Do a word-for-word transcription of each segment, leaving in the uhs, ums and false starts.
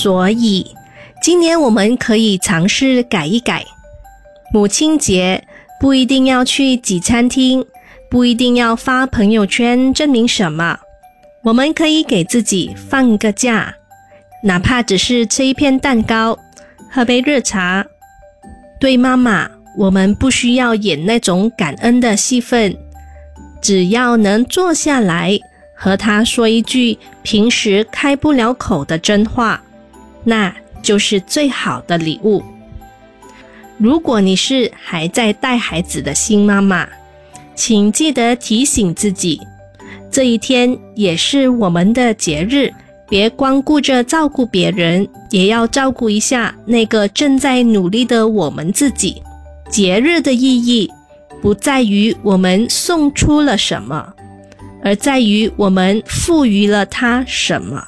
所以今年我们可以尝试改一改，母亲节不一定要去挤餐厅，不一定要发朋友圈证明什么，我们可以给自己放一个假，哪怕只是吃一片蛋糕，喝杯热茶。对妈妈，我们不需要演那种感恩的戏份，只要能坐下来和她说一句平时开不了口的真话，那就是最好的礼物。如果你是还在带孩子的新妈妈，请记得提醒自己，这一天也是我们的节日，别光顾着照顾别人，也要照顾一下那个正在努力的我们自己。节日的意义不在于我们送出了什么，而在于我们赋予了它什么。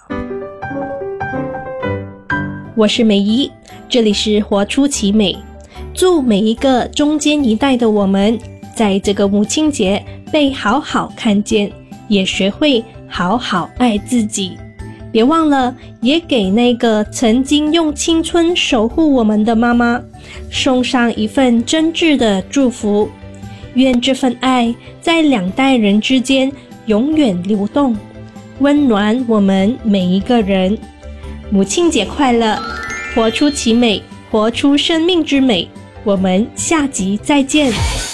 我是美仪，这里是活出奇美。祝每一个中间一代的我们，在这个母亲节被好好看见，也学会好好爱自己。别忘了，也给那个曾经用青春守护我们的妈妈送上一份真挚的祝福。愿这份爱在两代人之间永远流动，温暖我们每一个人。母亲节快乐，活出奇美，活出生命之美。我们下集再见。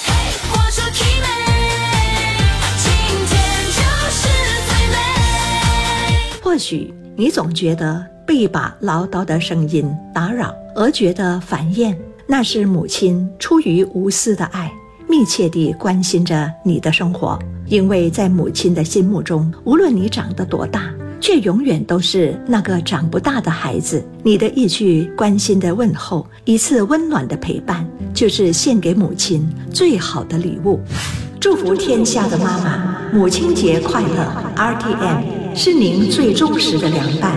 或许你总觉得被一把唠叨的声音打扰而觉得烦厌，那是母亲出于无私的爱，密切地关心着你的生活。因为在母亲的心目中，无论你长得多大，却永远都是那个长不大的孩子。你的一句关心的问候，一次温暖的陪伴，就是献给母亲最好的礼物。祝福天下的妈妈，母亲节快乐。 R T M 是您最忠实的良伴。